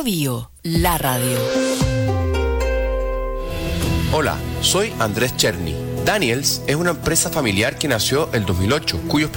Bio, la radio. Hola, soy Andrés Cherny. Daniels es una empresa familiar que nació en 2008, cuyos